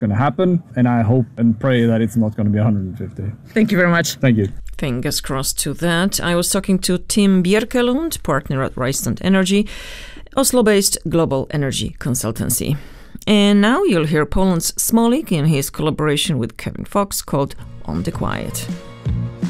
going to happen, and I hope and pray that it's not going to be 150. Thank you very much. Thank you. Fingers crossed to that. I was talking to Tim Bjerkelund, partner at Rystad Energy, Oslo-based global energy consultancy. And now you'll hear Poland's Smolik in his collaboration with Kevin Fox called On the Quiet.